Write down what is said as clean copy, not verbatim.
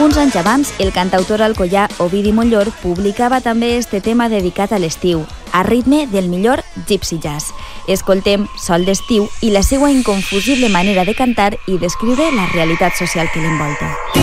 Uns anys abans, el cantautor alcoià Ovidi Montllor publicava també este tema dedicat a l'estiu, a ritme del millor gypsy jazz. Escoltem Sol d'estiu i la seva inconfusible manera de cantar i descriure la realitat social que l'envolta.